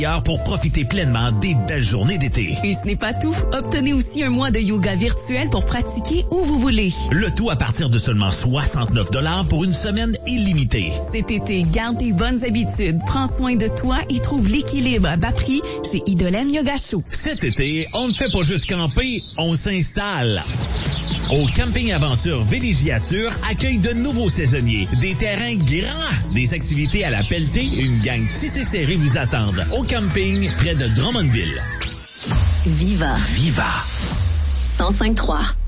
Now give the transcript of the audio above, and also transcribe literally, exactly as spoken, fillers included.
pour profiter pleinement des belles journées d'été. Et ce n'est pas tout. Obtenez aussi un mois de yoga virtuel pour pratiquer où vous voulez. Le tout à partir de seulement soixante-neuf dollars pour une semaine illimitée. Cet été, garde tes bonnes habitudes, prends soin de toi et trouve l'équilibre à bas prix chez Idolem Yoga Show. Cet été, on ne fait pas juste camper, on s'installe. Au Camping Aventure Villégiature accueille de nouveaux saisonniers, des terrains grands, des activités à la pelletée et une gang tissée serrée vous attendent. Au camping près de Drummondville. Viva. Viva. cent cinq trois.